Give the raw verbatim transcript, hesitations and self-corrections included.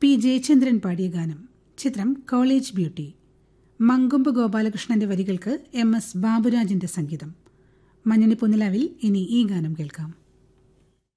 P Jayachandran പാടിയ ഗാനം. ചിത്രം കോളേജ് ബ്യൂട്ടി. മങ്കൊമ്പ് ഗോപാലകൃഷ്ണന്റെ വരികൾക്ക് എം എസ് ബാബുരാജിന്റെ സംഗീതം. മഞ്ഞണി പൊന്നിലാവിൽ ഇനി ഈ ഗാനം കേൾക്കാം.